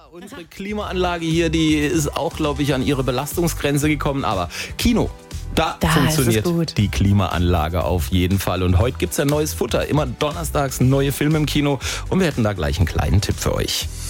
Unsere Klimaanlage hier, die ist auch, glaube ich, an ihre Belastungsgrenze gekommen. Aber Kino, da funktioniert die Klimaanlage auf jeden Fall. Und heute gibt es ja neues Futter. Immer donnerstags neue Filme im Kino. Und wir hätten da gleich einen kleinen Tipp für euch.